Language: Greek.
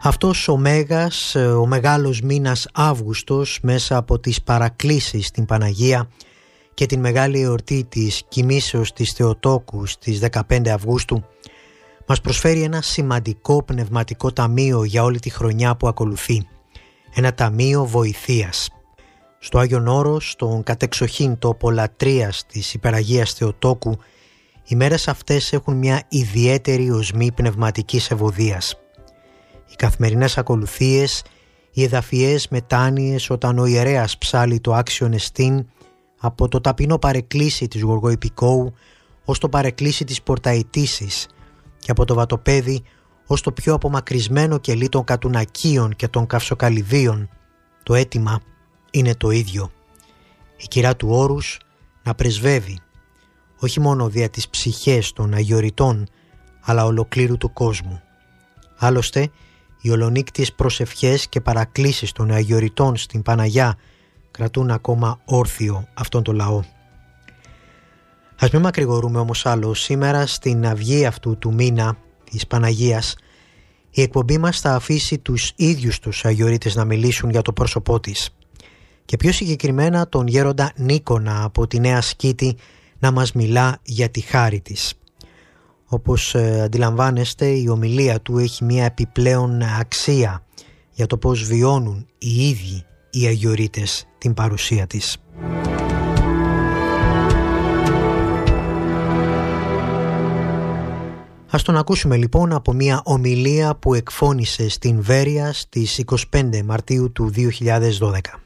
Αυτός ο Μέγας, ο μεγάλος μήνας Αύγουστος, μέσα από τις παρακλήσεις στην Παναγία και την μεγάλη εορτή της κοιμήσεως της Θεοτόκου στις 15 Αυγούστου, μας προσφέρει ένα σημαντικό πνευματικό ταμείο για όλη τη χρονιά που ακολουθεί. Ένα ταμείο βοηθείας. Στο Άγιον Όρος, στον κατεξοχήν τόπο λατρείας της Υπεραγίας Θεοτόκου, οι μέρες αυτές έχουν μια ιδιαίτερη οσμή πνευματικής ευωδίας. Οι καθημερινές ακολουθίες, οι εδαφιές μετάνοιες όταν ο ιερέας ψάλει το άξιον εστίν, από το ταπεινό παρεκκλήσι της Γοργοεπικόου ως το παρεκκλήσι της Πορταητήσης και από το βατοπέδι ως το πιο απομακρυσμένο κελί των Κατουνακίων και των Καυσοκαλυδίων, το αίτημα είναι το ίδιο. Η κυρά του όρους να πρεσβεύει όχι μόνο δια τις ψυχές των αγιοριτών, αλλά ολοκλήρου του κόσμου. Άλλωστε, οι ολονύκτιες προσευχές και παρακλήσεις των αγιοριτών στην Παναγιά κρατούν ακόμα όρθιο αυτόν τον λαό. Ας μην μακρηγορούμε όμως άλλο. Σήμερα στην αυγή αυτού του μήνα της Παναγίας η εκπομπή μας θα αφήσει τους ίδιους τους αγιορείτες να μιλήσουν για το πρόσωπό της και πιο συγκεκριμένα τον γέροντα Νίκονα από τη Νέα Σκήτη να μας μιλά για τη χάρη της. Όπως αντιλαμβάνεστε, η ομιλία του έχει μια επιπλέον αξία για το πώς βιώνουν οι ίδιοι οι αγιορείτες την παρουσία της. Ας τον ακούσουμε λοιπόν από μια ομιλία που εκφώνησε στην Βέρεια στις 25 Μαρτίου του 2012.